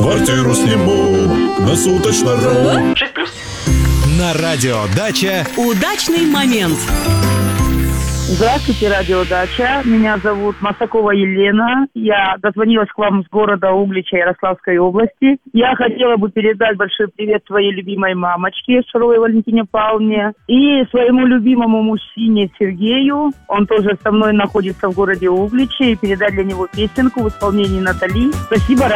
Квартиру сниму на суточно-ру. 6+. На радио «Дача» Удачный момент. Здравствуйте, радио «Дача». Меня зовут Масакова Елена. Я дозвонилась к вам с города Углича Ярославской области. Я хотела бы передать большой привет своей любимой мамочке Шаровой Валентине Павловне и своему любимому мужчине Сергею. Он тоже со мной находится в городе Угличе. И передать для него песенку в исполнении Натали. Спасибо,